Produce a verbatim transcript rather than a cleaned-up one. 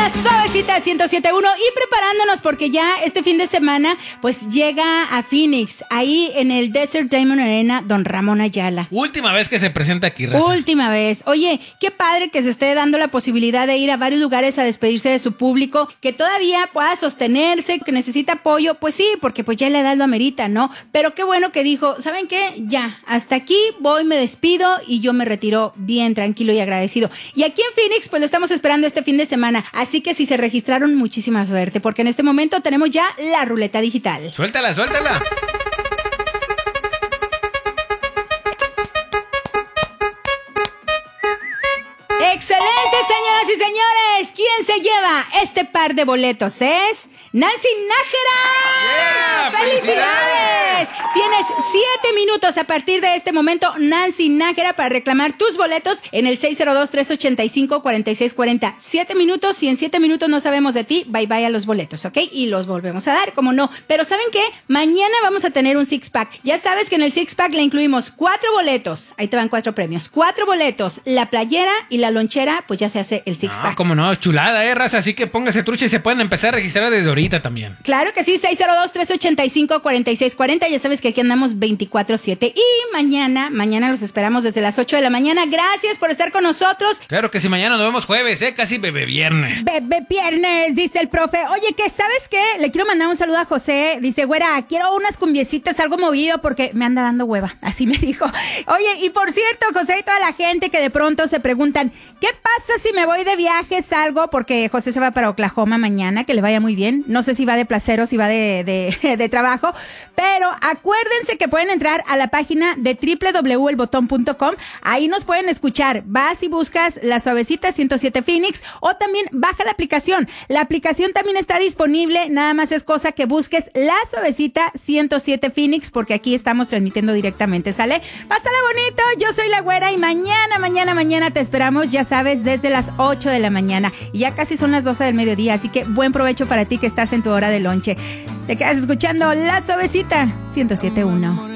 La Suavecita ciento siete punto uno y preparándonos porque ya este fin de semana pues llega a Phoenix, ahí en el Desert Diamond Arena, don Ramón Ayala. Última vez que se presenta aquí, Raza. Última vez. Oye, qué padre que se esté dando la posibilidad de ir a varios lugares a despedirse de su público, que todavía pueda sostenerse, que necesita apoyo, pues sí, porque pues ya la edad lo amerita, ¿no? Pero qué bueno que dijo, ¿saben qué? Ya, hasta aquí voy, me despido y yo me retiro bien tranquilo y agradecido. Y aquí en Phoenix pues lo estamos esperando este fin de semana, así que si se registraron, muchísima suerte, porque en este momento tenemos ya la ruleta digital. Suéltala, suéltala. ¡Excelente, señoras y señores! ¿Quién se lleva este par de boletos? Es Nancy Nájera. Yeah, ¡Felicidades! ¡Felicidades! Tienes siete minutos a partir de este momento, Nancy Nájera, para reclamar tus boletos en el seis cero dos, tres ocho cinco, cuatro seis cuatro cero. Siete minutos, si en siete minutos no sabemos de ti, bye bye a los boletos, ¿ok? Y los volvemos a dar, como no. Pero ¿saben qué? Mañana vamos a tener un six pack. Ya sabes que en el six pack le incluimos cuatro boletos. Ahí te van cuatro premios. Cuatro boletos, la playera y la lonchera, pues ya se hace el six pack. No, como no, chulada, eh, Raza. Así que póngase trucha y se pueden empezar a registrar desde ahorita también. Claro que sí, seis cero dos, tres ocho cinco, cuatro seis cuatro cero. Ya sabes que aquí andamos veinticuatro siete. Y mañana, mañana los esperamos desde las ocho de la mañana. Gracias por estar con nosotros. Claro que sí, mañana nos vemos jueves, eh, casi bebé viernes. Bebé viernes, dice el profe. Oye, ¿qué sabes qué? Le quiero mandar un saludo a José. Dice, güera, quiero unas cumbiecitas, algo movido porque me anda dando hueva. Así me dijo. Oye, y por cierto, José y toda la gente que de pronto se preguntan, ¿qué pasa si me voy de viaje, salgo? Porque José se va para Oklahoma mañana, que le vaya muy bien. No sé si va de placer o si va de, de, de trabajo, pero acuérdense que pueden entrar a la página de doble u doble u doble u punto el botón punto com. Ahí nos pueden escuchar. Vas y buscas La Suavecita ciento siete Phoenix o también baja la aplicación. La aplicación también está disponible. Nada más es cosa que busques La Suavecita ciento siete Phoenix porque aquí estamos transmitiendo directamente, ¿sale? Pásala bonito. Yo soy la güera y mañana, mañana, mañana te esperamos, ya sabes, desde las ocho de la mañana. Y ya casi son las doce del mediodía, así que buen provecho para ti que estás en tu hora de lonche. Te quedas escuchando La Suavecita ciento siete punto uno.